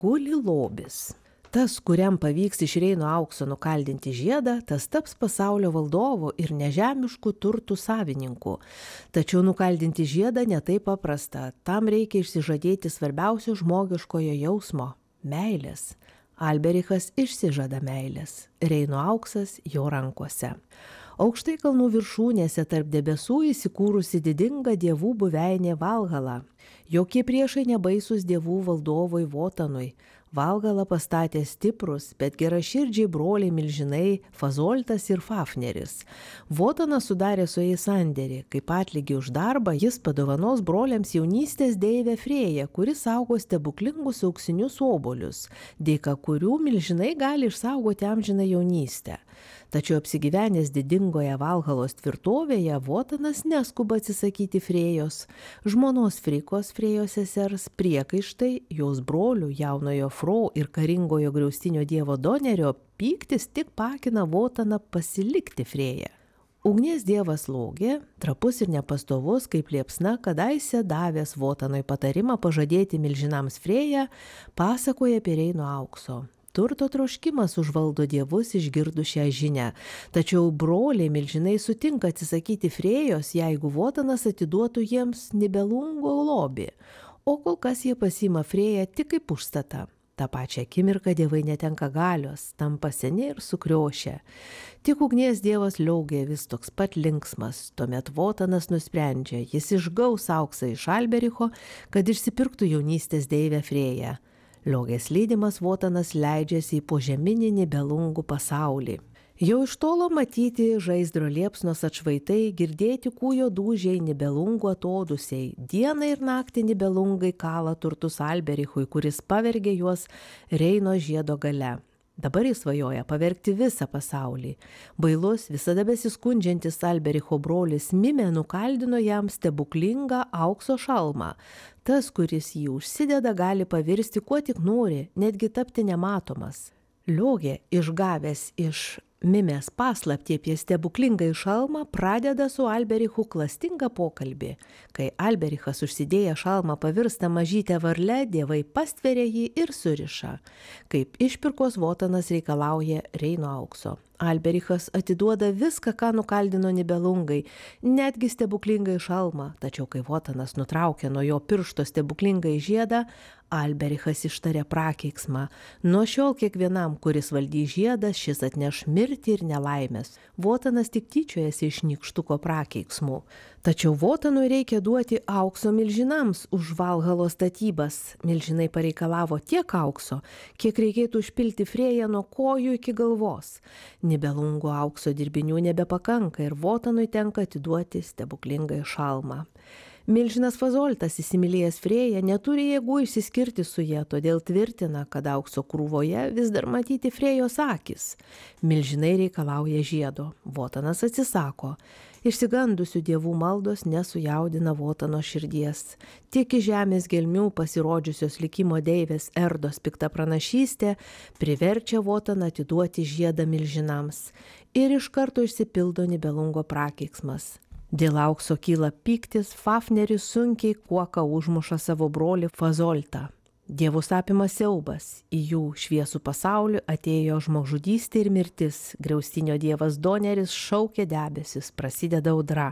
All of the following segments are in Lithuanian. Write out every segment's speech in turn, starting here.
Guli lobis. Tas, kuriam pavyks iš Reino aukso nukaldinti žiedą, tas taps pasaulio valdovu ir nežemiškų turtų savininku. Tačiau nukaldinti žiedą netaip paprasta. Tam reikia išsižadėti svarbiausio žmogiškojo jausmo – meilės. Alberichas išsižada meilės. Reino auksas jo rankose. Aukštai kalnų viršūnėse tarp debesų įsikūrusi didinga dievų buveinė Valhala. Jokie priešai nebaisus dievų valdovui Votanui. Valgalą pastatė stiprus, bet geraširdžiai broliai milžinai Fazoltas ir Fafneris. Votanas sudarė su jais sandėrį. Kaip atlygį už darbą jis padovanos broliams jaunystės deivę Frėją, kuris saugo stebuklingus auksinius obuolius, dėka kurių milžinai gali išsaugoti amžiną jaunystę. Tačiau apsigyvenęs didingoje Valhalos tvirtovėje, Votanas neskuba atsisakyti Frėjos. Žmonos Frikos, Frėjos sesers, priekaištai, jos brolių, jaunojo Fro ir karingojo griaustinio dievo Donerio pyktis tik pakina Votaną pasilikti Frėją. Ugnies dievas Logė, trapus ir nepastovus kaip liepsna, kadaise davęs Votanui patarimą pažadėti milžinams Frėją, pasakoja apie Reino aukso. Turto troškimas užvaldo dievus išgirdus šią žinią, tačiau broliai milžinai sutinka atsisakyti Frėjos, jeigu Votanas atiduotų jiems Nibelungo lobį, o kol kas jie pasiima Frėją tik kaip užstatą. Ta pačia akimirka dievai netenka galios, tampa seni ir sukriošę. Tik ugnies dievas Liaugė vis toks pat linksmas, tuomet Votanas nusprendžia, jis išgaus auksą iš Albericho, kad išsipirktų jaunystės deivę Frėją. Liogės lydimas Votanas leidžiasi į požeminį Nibelungų pasaulį. Jau iš tolo matyti žaizdro liepsnos atšvaitai, girdėti kūjo dūžiai Nibelungų atodusiai. Dieną ir naktį Nibelungai kala turtus Alberichui, kuris pavergė juos Reino žiedo gale. Dabar jis svajoja pavergti visą pasaulį. Bailus, visada besiskundžiantis Albericho brolis Mimė nukaldino jam stebuklingą aukso šalmą. Tas, kuris jį užsideda, gali pavirsti kuo tik nori, netgi tapti nematomas. Liogė, išgavęs iš Mimės paslaptį apie stebuklingą šalmą, pradeda su Alberichu klastingą pokalbį. Kai Alberichas užsidėję šalmą pavirsta mažytę varlę, dievai pastveria jį ir suriša. Kaip išpirkos Votanas reikalauja Reino aukso. Alberichas atiduoda viską, ką nukaldino Nibelungai, netgi stebuklingą šalmą, tačiau kai Votanas nutraukia nuo jo piršto stebuklingą žiedą, Alberichas ištarė prakeiksmą. Nuo šiol kiekvienam, kuris valdys žiedą, šis atneš mirtį ir nelaimės. Votanas tik tyčiojasi iš nykštuko prakeiksmų. Tačiau Votanui reikia duoti aukso milžinams už Valhalos statybas. Milžinai pareikalavo tiek aukso, kiek reikėtų užpilti Frėją nuo kojų iki galvos. Nibelungų aukso dirbinių nebepakanka ir Votanui tenka atiduoti stebuklingą šalmą. Milžinas Fazoltas, įsimylėjęs Frėją, neturi jėgų išsiskirti su ja, todėl tvirtina, kad aukso krūvoje vis dar matyti Frėjos akis. Milžinai reikalauja žiedo. Votanas atsisako. Išsigandusių dievų maldos nesujaudina Votano širdies. Tik iš žemės gelmių pasirodžiusios likimo deivės Erdos pikta pranašystė priverčia Votaną atiduoti žiedą milžinams. Ir iš karto išsipildo Nibelungo prakeiksmas. Dėl aukso kyla pyktis, Fafneris sunkiai kuoka užmuša savo brolį Fazoltą. Dievus apima siaubas, į jų šviesų pasaulį atėjo žmogžudystė ir mirtis, griaustinio dievas Doneris šaukia debesis, prasideda audra.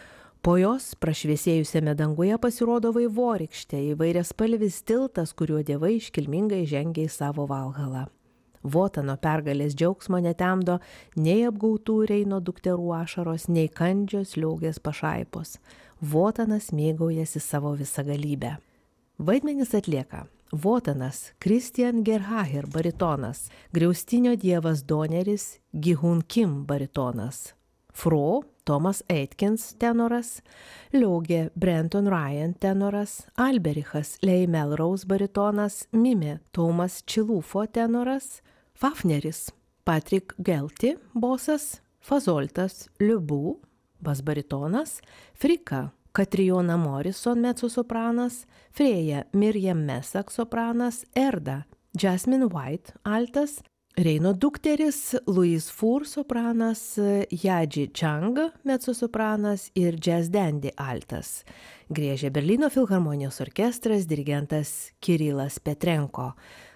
Po jos prašviesėjusiame danguje pasirodo vaivorykštė, įvairiaspalvis tiltas, kuriuo dievai iškilmingai žengia į savo Valhalą. Votano pergalės džiaugsmo netemdo nei apgautų Reino dukterų ašaros, nei kandžios Liaugės pašaipos. Votanas mėgaujasi savo visagalybę. Vaidmenis atlieka Votanas, Christian Gerhaher baritonas, griaustinio dievas Doneris, Gihun Kim baritonas, Fro, Thomas Aitkins tenoras, Liaugė, Brenton Ryan tenoras, Alberichas, Leigh Melrose baritonas, Mimė, Thomas Chilufo tenoras, Fafneris, Patrick Gelti bosas, Fazoltas, Liubu, bas baritonas, Frika, Katriona Morrison mezzosopranas, Frėja, Miriam Mesak sopranas, Erda, Jasmine White altas, Reino dukteris, Louise Fur sopranas, Yaji Chang mezzosopranas ir Jazz Dandy altas. Griežė Berlyno filharmonijos orkestras, dirigentas Kirilas Petrenko.